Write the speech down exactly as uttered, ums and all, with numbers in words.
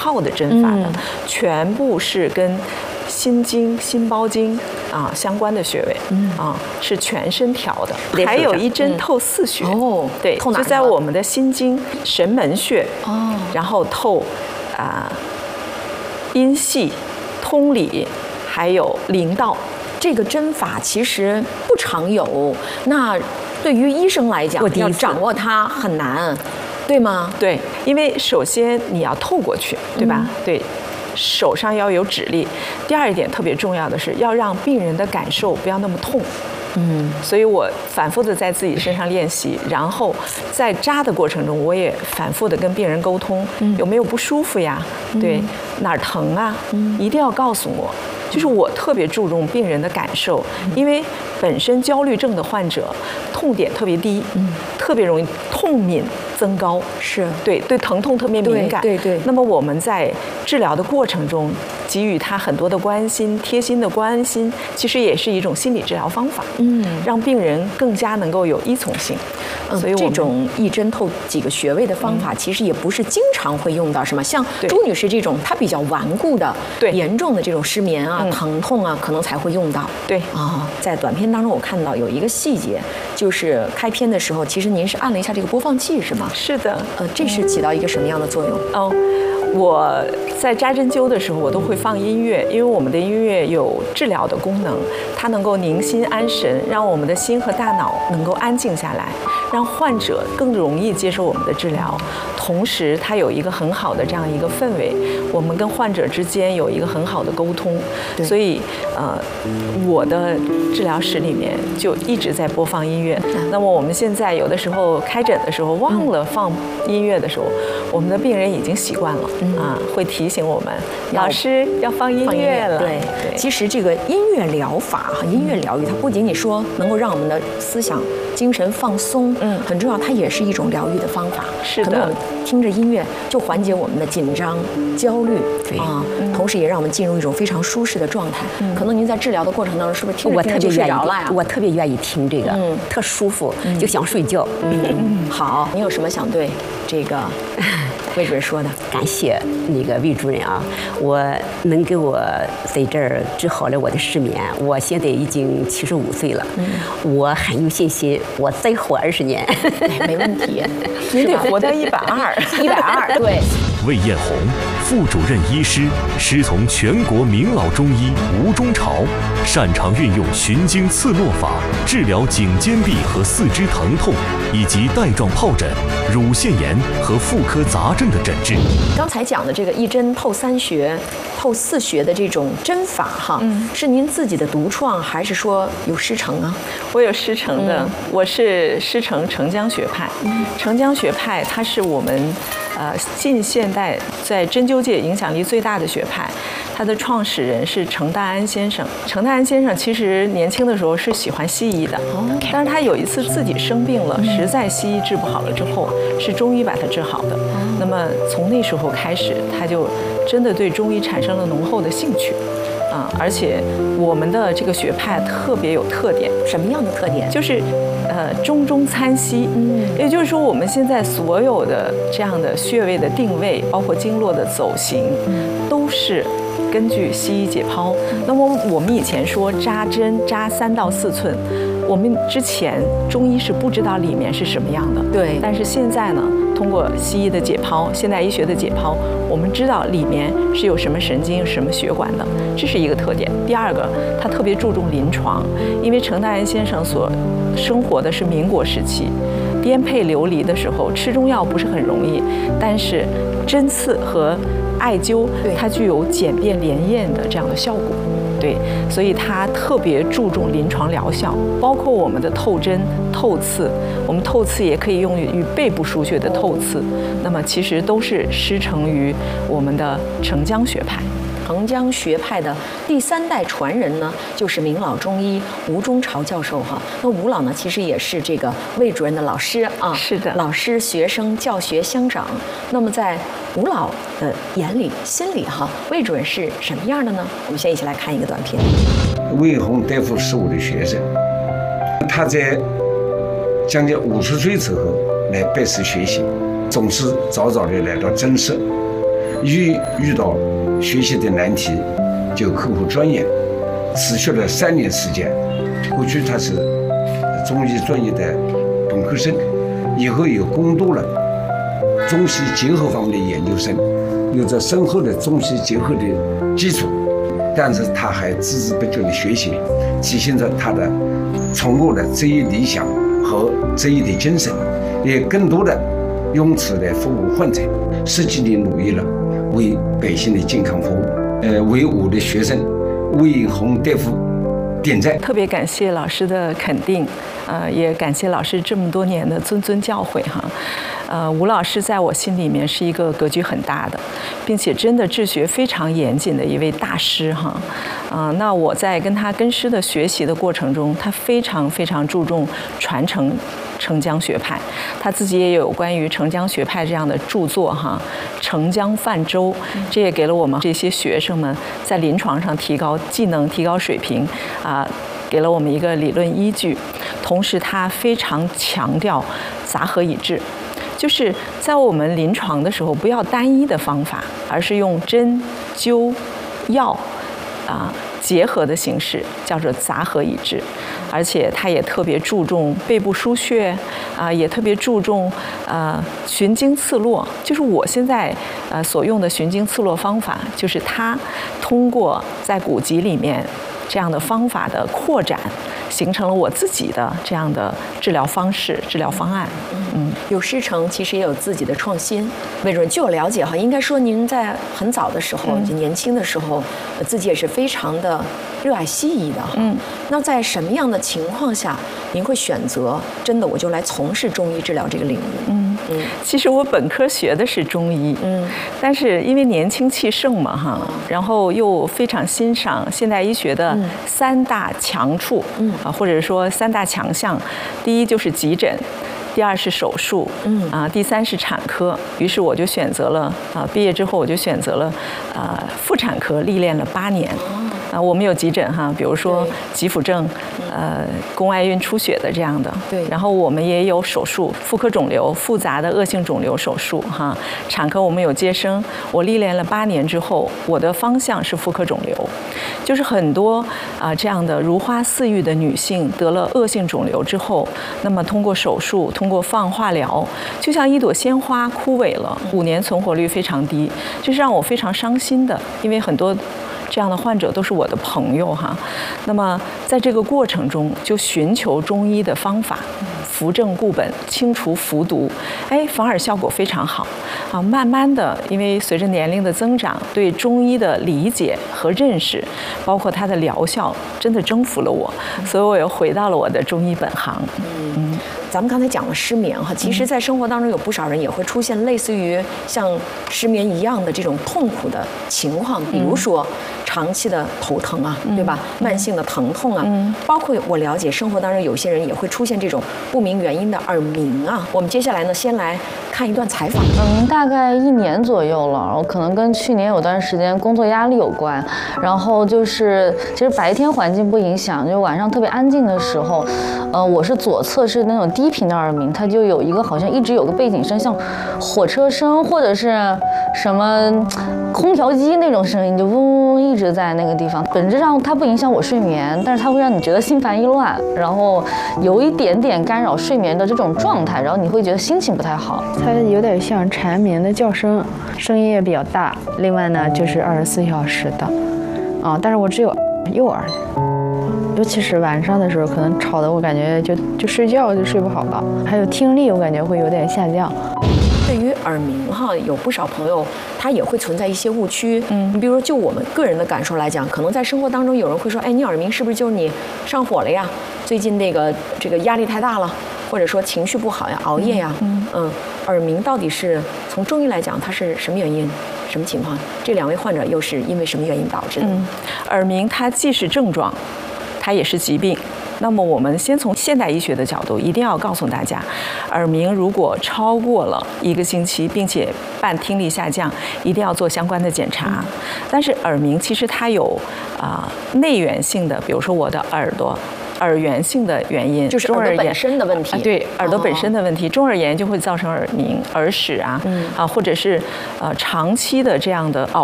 套的针法的，嗯、全部是跟心经、心包经啊相关的穴位，嗯啊是全身调的，还有一针透四穴、嗯、哦，对，就在我们的心经神门穴哦，然后透啊、呃、阴系、通里，还有灵道。 这个针法其实不常有，那对于医生来讲，要掌握它很难，对吗？ 对，因为首先你要透过去，对吧？嗯、对。手上要有指力，第二一点特别重要的是要让病人的感受不要那么痛，嗯，所以我反复的在自己身上练习，然后在扎的过程中，我也反复的跟病人沟通，嗯、有没有不舒服呀？嗯、对，哪儿疼啊？嗯、一定要告诉我。就是我特别注重病人的感受，因为本身焦虑症的患者痛点特别低，嗯，特别容易痛敏增高， 是对对疼痛特别敏感， 对 对, 对。 那么我们在治疗的过程中给予他很多的关心，贴心的关心，其实也是一种心理治疗方法，嗯，让病人更加能够有依从性。 嗯，所以这种一针透几个穴位的方法，其实也不是经常会用到，是吗？像朱女士这种，她比较顽固的、对严重的这种失眠啊、嗯、疼痛啊，可能才会用到。 对啊、哦，在短片当中我看到有一个细节，就是开篇的时候，其实您是按了一下这个播放器，是吗？ 是的。 呃，这是起到一个什么样的作用？ 哦。我在扎针灸的时候，我都会放音乐，因为我们的音乐有治疗的功能，它能够宁心安神，让我们的心和大脑能够安静下来，让患者更容易接受我们的治疗。同时，它有一个很好的这样一个氛围，我们跟患者之间有一个很好的沟通。所以，呃，我的治疗室里面就一直在播放音乐。那么我们现在有的时候开诊的时候忘了放音乐的时候，我们的病人已经习惯了。啊，会提醒我们老师要放音乐了。 对，对，其实这个音乐疗法和音乐疗愈，它不仅仅说能够让我们的思想、精神放松，嗯，很重要，它也是一种疗愈的方法。 是的， 可能我们听着音乐就缓解我们的紧张、焦虑，对啊，嗯、同时也让我们进入一种非常舒适的状态。嗯、可能您在治疗的过程当中，是不是听着听着就睡着了呀？ 我特别愿意听这个，嗯，特舒服，嗯、就想睡觉。 嗯，嗯好，你有什么想对这个魏主任说的？ 感谢那个魏主任啊，我能给我在这儿治好了我的失眠。我现在已经七十五岁了，嗯、我很有信心，我再活二十年， 哎、没问题。 您得活到一百二， 一百二，对。 魏艳红，副主任医师，师从全国名老中医吴中朝，擅长运用循经刺络法治疗颈肩臂和四肢疼痛，以及带状疱疹、乳腺炎和妇科杂症的诊治。 刚才讲的这个一针透三穴、透四穴的这种针法，哈，嗯、是您自己的独创，还是说有师承啊？ 我有师承的，嗯、我是师承承浆学派。嗯、承浆学派它是我们呃近现代在针灸界影响力最大的学派，它的创始人是程大安先生。程大安先生其实年轻的时候是喜欢西医的，okay. 但是他有一次自己生病了，实在西医治不好了之后，是中医把他治好的。嗯、那么从那时候开始，他就真的对中医产生了浓厚的兴趣。啊、嗯，而且我们的这个学派特别有特点， 什么样的特点？ 就是，呃，中中参西。嗯，也就是说，我们现在所有的这样的穴位的定位，包括经络的走形，嗯、都是根据西医解剖。嗯、那么我们以前说扎针扎三到四寸，我们之前中医是不知道里面是什么样的。 对。 但是现在呢，通过西医的解剖，现代医学的解剖，我们知道里面是有什么神经、什么血管的，这是一个特点。第二个，他特别注重临床，因为程大安先生所生活的是民国时期，颠沛流离的时候，吃中药不是很容易，但是针刺和艾灸它具有简便连验的这样的效果。对，所以他特别注重临床疗效，包括我们的透针、透刺，我们透刺也可以用于背部腧穴的透刺，那么其实都是师承于我们的承浆学派。 承浆学派的第三代传人呢，就是名老中医吴中朝教授哈。那吴老呢，其实也是这个魏主任的老师啊， 是的， 老师、学生、教学相长。那么在吴老的眼里、心里哈，魏主任是什么样的呢？我们先一起来看一个短片。 魏红大夫是我的学生，他在将近五十岁之后来拜师学习，总是早早的来到诊室。 遇遇到学习的难题，就克服专业，持续了三年时间。过去他是中医专业的本科生，以后又攻读了中西结合方面的研究生，有着深厚的中西结合的基础，但是他还孜孜不倦的学习，体现着他的崇高的职业理想和职业的精神，也更多的用此来服务患者，实际的努力了，为百姓的健康服务，呃，为我的学生魏宏大夫点赞。 特别感谢老师的肯定，呃，也感谢老师这么多年的谆谆教诲哈。呃，吴老师在我心里面是一个格局很大的，并且真的治学非常严谨的一位大师哈。啊、呃，那我在跟他跟师的学习的过程中，他非常非常注重传承承浆学派，他自己也有关于承浆学派这样的著作哈，承浆泛舟，这也给了我们这些学生们在临床上提高技能、提高水平啊、呃，给了我们一个理论依据。同时，他非常强调杂合一治。就是在我们临床的时候，不要单一的方法，而是用针灸药啊结合的形式，叫做杂合一治。而且他也特别注重背部腧穴啊，也特别注重呃循经刺络。就是我现在呃所用的循经刺络方法，就是他通过在古籍里面这样的方法的扩展，形成了我自己的这样的治疗方式、治疗方案。 嗯，有师承，其实也有自己的创新。魏主任，据我了解哈，应该说您在很早的时候，嗯、就年轻的时候，自己也是非常的热爱西医的哈。嗯，那在什么样的情况下，您会选择真的我就来从事中医治疗这个领域？ 嗯嗯，其实我本科学的是中医，嗯，但是因为年轻气盛嘛哈，然后又非常欣赏现代医学的三大强处，嗯啊，或者说三大强项，第一就是急诊。第二是手术，嗯啊，第三是产科。于是我就选择了啊，毕业之后我就选择了啊妇产科，历练了八年。啊，我们有急诊哈，比如说急腹症，呃，宫外孕出血的这样的。对。然后我们也有手术，妇科肿瘤、复杂的恶性肿瘤手术哈。产科我们有接生，我历练了八年之后，我的方向是妇科肿瘤，就是很多啊、呃、这样的如花似玉的女性得了恶性肿瘤之后，那么通过手术，通过放化疗，就像一朵鲜花枯萎了，五年存活率非常低，这是让我非常伤心的，因为很多这样的患者都是我的朋友哈。那么在这个过程中，就寻求中医的方法，扶正固本，清除伏毒，哎，反而效果非常好啊。慢慢的，因为随着年龄的增长，对中医的理解和认识，包括它的疗效，真的征服了我，所以我又回到了我的中医本行。 嗯，咱们刚才讲了失眠哈，其实在生活当中有不少人也会出现类似于像失眠一样的这种痛苦的情况，比如说长期的头疼啊，对吧？慢性的疼痛啊，包括我了解生活当中有些人也会出现这种不明原因的耳鸣啊。我们接下来呢，先来看一段采访。 嗯，大概一年左右了，然后可能跟去年有段时间工作压力有关，然后就是其实白天环境不影响，就晚上特别安静的时候，呃，我是左侧是那种低频的耳鸣，它就有一个好像一直有个背景声，像火车声或者是什么空调机那种声音，就嗡嗡嗡一直在那个地方。本质上它不影响我睡眠，但是它会让你觉得心烦意乱，然后有一点点干扰睡眠的这种状态，然后你会觉得心情不太好。 它有点像蝉鸣的叫声，声音也比较大。另外呢，就是二十四小时的，啊，但是我只有右耳，尤其是晚上的时候，可能吵得我感觉就就睡觉就睡不好了。还有听力，我感觉会有点下降。 对于耳鸣哈，有不少朋友他也会存在一些误区。嗯，你比如说就我们个人的感受来讲，可能在生活当中有人会说，哎，你耳鸣是不是就是你上火了呀？最近那个这个压力太大了，或者说情绪不好呀，熬夜呀。嗯嗯，耳鸣到底是从中医来讲，它是什么原因？什么情况？这两位患者又是因为什么原因导致的？ 嗯，耳鸣它既是症状，它也是疾病。那么我们先从现代医学的角度，一定要告诉大家，耳鸣如果超过了一个星期，并且伴听力下降，一定要做相关的检查。但是耳鸣其实它有啊、呃、内源性的，比如说我的耳朵耳源性的原因， 就是中耳炎耳朵本身的问题。 啊对，耳朵本身的。 的问题，中耳炎就会造成耳鸣、耳屎啊，啊，或者是呃长期的这样的熬